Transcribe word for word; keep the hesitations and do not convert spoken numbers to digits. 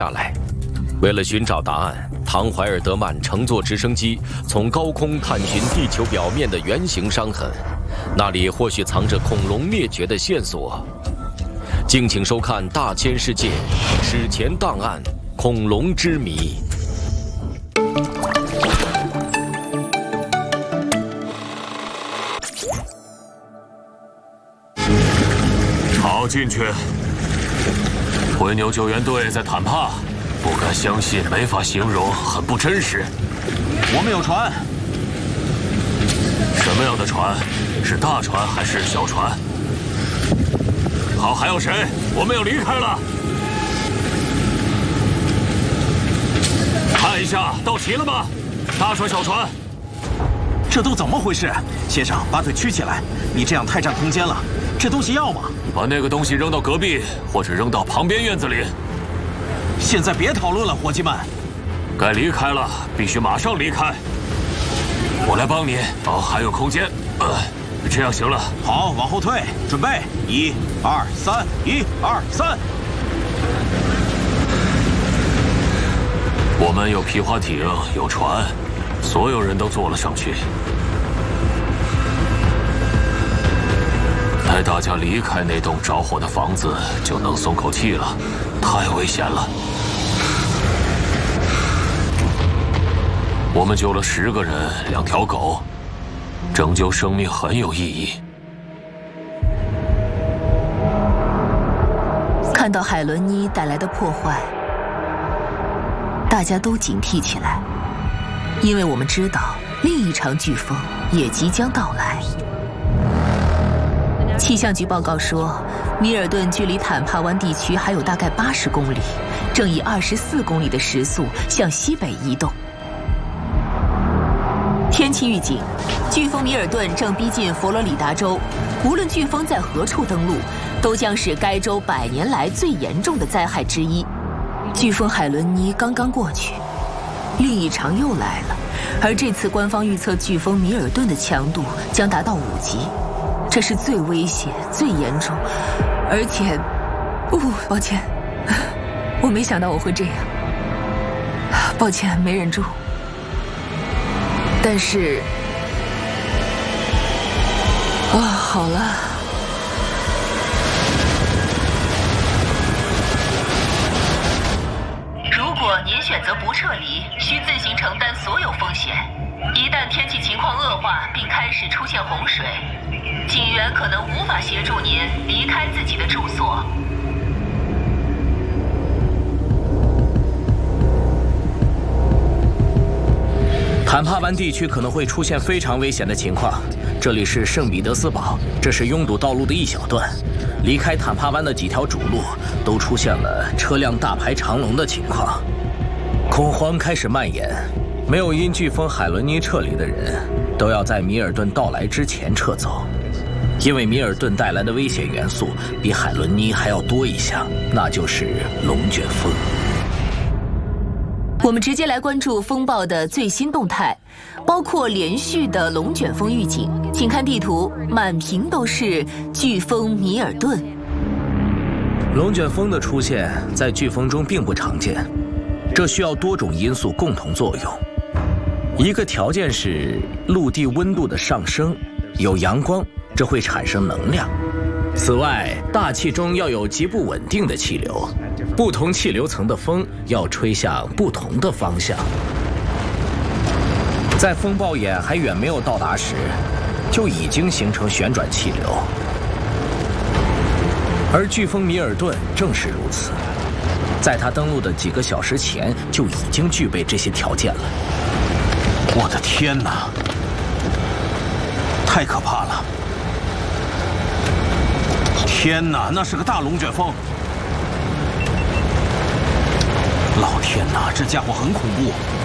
下来。为了寻找答案，唐怀尔德曼乘坐直升机从高空探寻地球表面的圆形伤痕，那里或许藏着恐龙灭绝的线索。敬请收看《大千世界·史前档案：恐龙之谜》。 好，进去。灰牛救援队在坦帕，不敢相信，没法形容，很不真实。 我们有船。 什么样的船？是大船还是小船？好，还有谁？我们要离开了。看一下，到齐了吗？大船、小船。 这都怎么回事？先生，把腿曲起来，你这样太占空间了。 这东西要吗？ 把那个东西扔到隔壁，或者扔到旁边院子里。 现在别讨论了，伙计们。 该离开了，必须马上离开。我来帮你。哦，还有空间。呃，这样行了。 好，往后退，准备，一、二、三，一、二、三。 我们有皮划艇，有船，所有人都坐了上去。 待大家离开那栋着火的房子，就能松口气了。太危险了！我们救了十个人，两条狗，拯救生命很有意义。 看到海伦妮带来的破坏，大家都警惕起来，因为我们知道另一场飓风也即将到来。 气象局报告说，米尔顿距离坦帕湾地区还有大概八十公里，正以二十四公里的时速向西北移动。天气预警：飓风米尔顿正逼近佛罗里达州，无论飓风在何处登陆，都将是该州百年来最严重的灾害之一。飓风海伦妮刚刚过去，另一场又来了，而这次官方预测飓风米尔顿的强度将达到五级。 这是最危险、最严重，而且，不、哦，抱歉，我没想到我会这样，抱歉，没忍住。但是，啊、哦，好了。如果您选择不撤离，需自行承担所有风险。一旦天气情况恶化，并开始出现洪水。 警员可能无法协助您离开自己的住所。 坦帕湾地区可能会出现非常危险的情况。这里是圣彼得斯堡，这是拥堵道路的一小段。离开坦帕湾的几条主路都出现了车辆大排长龙的情况，恐慌开始蔓延。没有因飓风海伦妮撤离的人，都要在米尔顿到来之前撤走。 因为米尔顿带来的危险元素比海伦妮还要多一项，那就是龙卷风。 我们直接来关注风暴的最新动态，包括连续的龙卷风预警。请看地图，满屏都是飓风米尔顿。 龙卷风的出现在飓风中并不常见，这需要多种因素共同作用。一个条件是陆地温度的上升，有阳光。 这会产生能量。此外，大气中要有极不稳定的气流，不同气流层的风要吹向不同的方向。在风暴眼还远没有到达时，就已经形成旋转气流。而飓风米尔顿正是如此，在它登陆的几个小时前就已经具备这些条件了。 我的天哪，太可怕了！ 天哪，那是个大龙卷风！老天哪，这家伙很恐怖。